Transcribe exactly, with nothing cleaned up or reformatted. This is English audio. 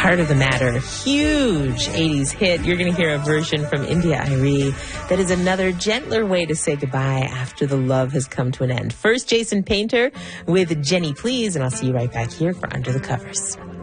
Heart of the Matter, huge eighties hit. You're going to hear a version from India.Arie that is another gentler way to say goodbye after the love has come to an end. First, Jason Painter with Jenny Please, and I'll see you right back here for Under the Covers.